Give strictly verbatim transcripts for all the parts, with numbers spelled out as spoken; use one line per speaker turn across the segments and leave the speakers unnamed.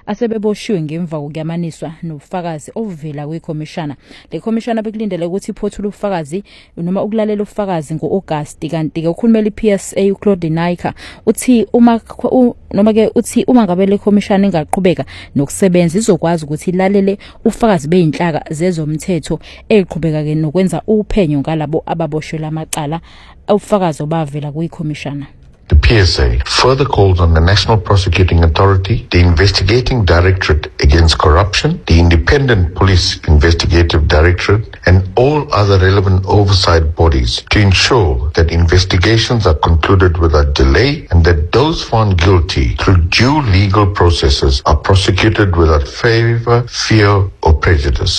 asebeboshiwe ngemva kokuyamaniswa nobufakazi ovela kwikhomishana. Le khomishana bekulindele ukuthi iphothule ubufakazi noma ukulalela ubufakazi ngo-August, kanti ke ukhulumela i-P S A uClaude Naika uthi uma noma ke uthi uma ngabe le khomishana ingaqhubeka nokusebenza izokwazi ukuthi ilalele ubufakazi beyinhlaka zezomthetho eqhubeka ke nokwenza uphenyo ngalabo ababoshelwe amacala ubufakazi obavela kwikhomishana.
The P S A further calls on the National Prosecuting Authority, the Investigating Directorate Against Corruption, the Independent Police Investigative Directorate, and all other relevant oversight bodies to ensure that investigations are concluded without delay and that those found guilty through due legal processes are prosecuted without favor, fear, or prejudice.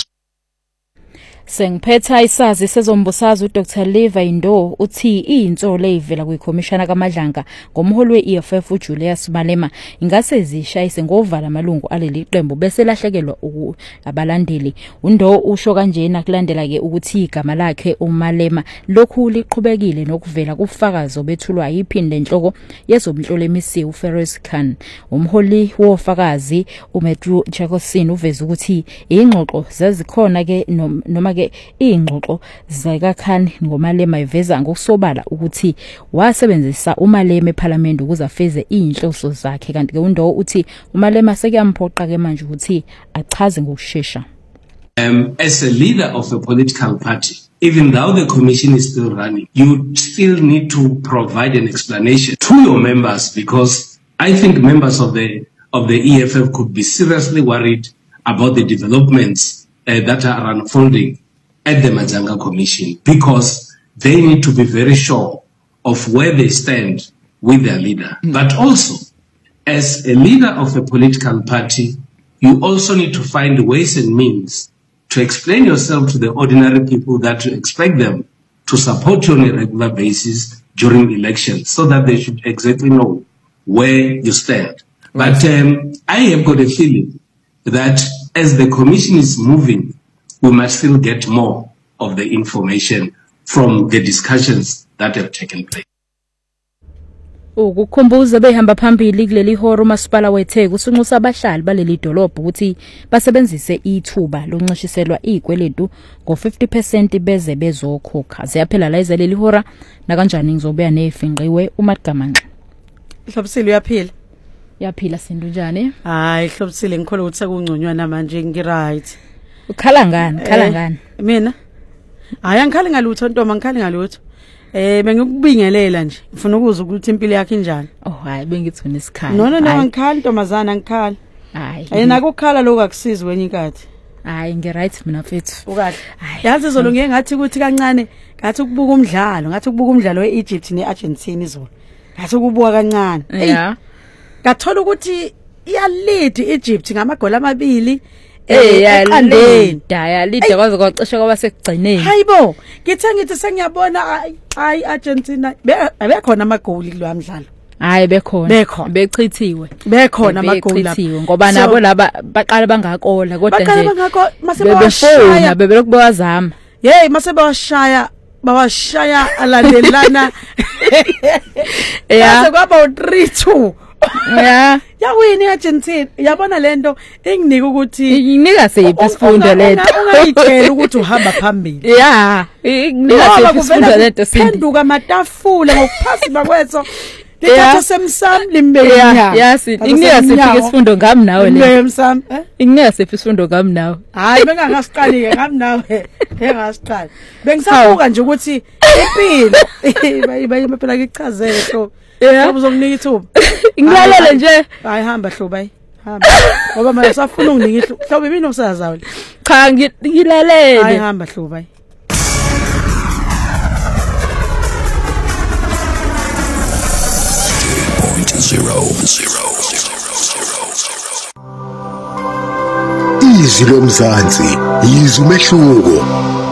Sengiphetha isazi sezombusazwe uDr Leva Indo uthi insolo evela kwikhomishana kaMadlanga ngomholi we-E F F uJulius Malema ingase zishayise ngovala amalungu aleli qembu bese lahlekelwa abalandeli. Undo usho kanjena kulandela ke ukuthi igama lakhe uMalema lokhu liqhubekile nokuvela kufakazo bethulwa iphinde enhloko yezomhlolo emisi uFeroz Khan. Umholi wofakazi uMatthew Jacobson uveza ukuthi ingxoxo zazikhona ke noma ke ingxoxo zika Khan ngoMalema iveza ngokusobala ukuthi wasebenzisa uMalema eParliament ukuze afeze inhloso zakhe, kanti ke uNdo uthi uMalema sekuyamphoqa ke manje ukuthi achaze ngokusheshsha.
Um, as a leader of a political party, even though the commission is still running, you still need to provide an explanation to your members, because I think members of the of the E F F could be seriously worried about the developments uh, that are unfolding at the Majanga Commission, because they need to be very sure of where they stand with their leader. Mm. But also, as a leader of a political party, you also need to find ways and means to explain yourself to the ordinary people that you expect them to support you on a regular basis during elections, so that they should exactly know where you stand. Right. But um, I have got a feeling that as the commission is moving, we must still get more of the information from the discussions that have taken place.
Ukukhumbuza behamba phambili kuleli horo uMasipala weTheku usunxusa abahlali baleli dolobho ukuthi basebenzise ithuba loncishiselwa izikweletu ngo fifty percent beze bezokhokha. Ziyaphela la izaleli hora na kanjani ngizobuya nefinqiwe uMagamanqa.
Hlobisile uyaphila?
Yaphila sindunjani?
Hayi Hlobisile ngikholwa ukuthi sekungconywana manje ngiright.
Ukhala ngani? Khala ngani?
Mina? Hayi angikhali ngalutho ntombi, angikhali ngalutho. Eh bengikubingelela nje. Ngifuna ukuzwa ukuthi impilo yakhe injani.
Oh hayi bengithuna isikhala.
No no no angikhali ntombazana angikhali.
Hayi.
Ayina ukukhala lokho akusizi wenye inkathi.
Hayi ngiright mina mfethu.
Ukahle. Yazi izolo ngeke ngathi ukuthi kancane ngathi ukubuka umdlalo, ngathi ukubuka umdlalo weEgypt neArgentina izolo. Ngathi ukubuka kancane.
Yeah.
Ngathola ukuthi iyalid iEgypt ngamagoli amabili.
Eh yalida yalida kwaze kwacisha kwaba sekugcineni.
Hayibo, ngithe ngithi sengiyabona hayi Argentina bekhona amagoli kulo mdlalo.
Hayi bekhona. Bechithiwe.
Bekhona amagoli lapha.
Ngoba nabo laba baqala bangakola kodwa nje.
Baqala bangako mase bawashaya
bebelokhu bawazama.
Hey mase bawashaya bawashaya alandelana. Yeah. Kwaba u three two.
Yeah.
Yawini Argentina. Yabona lento enginika ukuthi
inika sephi isifundo lento.
Ungayithela ukuthi uhamba phambili.
Yeah. Inika sephi isifundo lento sindi.
Phenduka amatafula ngokuphasi bakwetho. Lithatha semsam limbeka.
Yes, inika sephi isifundo ngami nawe le.
Semsam.
Inika sephi isifundo ngami nawe.
Hayi bengangasiqali ke ngami nawe. Engasiqali. Bengisabuka nje ukuthi impilo bayibayi phela ngichazele so. Yeah. Uzokunika ithuba.
Ngilalele nje.
Hayi hamba hlobo hayi. Hamba. Ngoba manje safuna unginika ihlobo. Hlobo yini usazayo?
Cha ngilalele.
Hayi hamba hlobo hayi.
zero zero zero. Izwi lomzansi, izwi umehluko.